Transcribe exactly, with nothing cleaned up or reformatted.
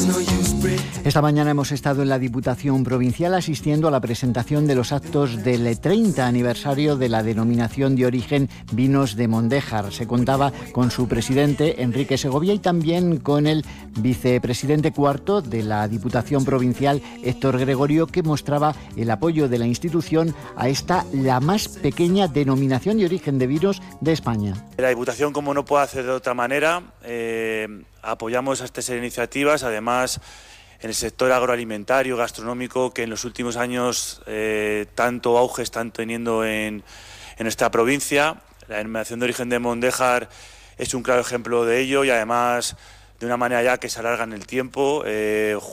Esta mañana hemos estado en la Diputación Provincial asistiendo a la presentación de los actos del treinta aniversario de la denominación de origen Vinos de Mondéjar. Se contaba con su presidente, Enrique Segovia, y también con el vicepresidente cuarto de la Diputación Provincial, Héctor Gregorio, que mostraba el apoyo de la institución a esta, la más pequeña denominación de origen de vinos de España. La Diputación, como no puede hacer de otra manera, eh, apoyamos a estas iniciativas, además en el sector agroalimentario, gastronómico, que en los últimos años eh, tanto auge están teniendo en, en nuestra provincia. La denominación de origen de Mondéjar es un claro ejemplo de ello y además de una manera ya que se alarga en el tiempo. Eh,